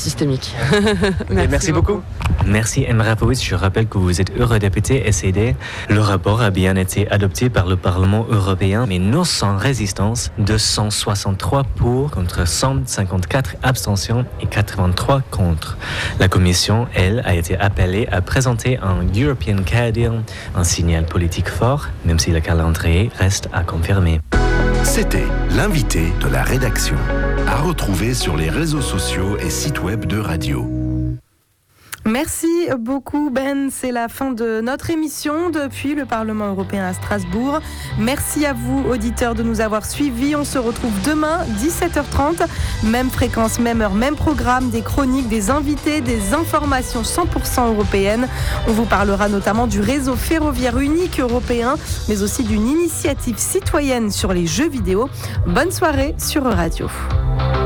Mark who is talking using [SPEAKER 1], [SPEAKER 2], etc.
[SPEAKER 1] systémique.
[SPEAKER 2] Merci beaucoup.
[SPEAKER 3] Merci Emre Pouis. Je rappelle que vous êtes eurodéputé SED. Le rapport a bien été adopté par le Parlement européen, mais non sans résistance. 263 pour, contre 154 abstentions et 83 contre. La Commission, elle, a été appelée à présenter un European Green Deal, un signal politique fort, même si le calendrier reste à confirmer.
[SPEAKER 4] C'était l'invité de la rédaction. À retrouver sur les réseaux sociaux et sites web de Radio.
[SPEAKER 5] Merci beaucoup Ben, c'est la fin de notre émission depuis le Parlement européen à Strasbourg. Merci à vous auditeurs de nous avoir suivis. On se retrouve demain 17h30, même fréquence, même heure, même programme, des chroniques, des invités, des informations 100% européennes. On vous parlera notamment du réseau ferroviaire unique européen, mais aussi d'une initiative citoyenne sur les jeux vidéo. Bonne soirée sur Radio.